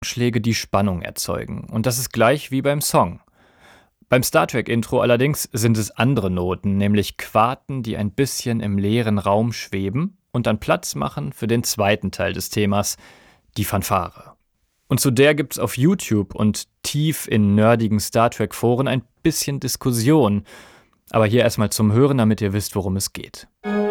Schläge, die Spannung erzeugen. Und das ist gleich wie beim Song. Beim Star Trek-Intro allerdings sind es andere Noten, nämlich Quarten, die ein bisschen im leeren Raum schweben und dann Platz machen für den zweiten Teil des Themas, die Fanfare. Und zu der gibt's auf YouTube und tief in nerdigen Star Trek-Foren ein bisschen Diskussion. Aber hier erstmal zum Hören, damit ihr wisst, worum es geht.